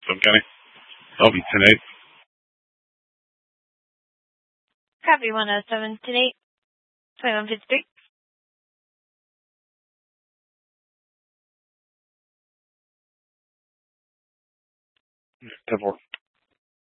Sub County. I'll be 10-8. Copy 107 to 8. 2153. 10-4.